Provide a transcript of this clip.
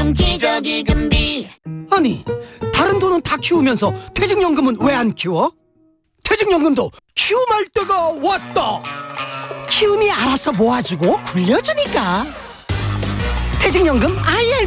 중기저기금비. 아니, 다른 돈은 다 키우면서 퇴직연금은 왜 안 키워? 퇴직연금도 키움할 때가 왔다. 키움이 알아서 모아주고 굴려주니까. 퇴직연금 IR